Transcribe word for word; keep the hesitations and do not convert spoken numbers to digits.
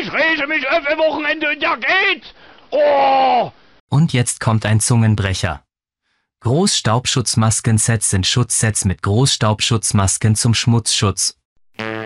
Ich rege mich auf ein Wochenende und der geht. Oh! Und jetzt kommt ein Zungenbrecher. Großstaubschutzmasken-Sets sind Schutzsets mit Großstaubschutzmasken zum Schmutzschutz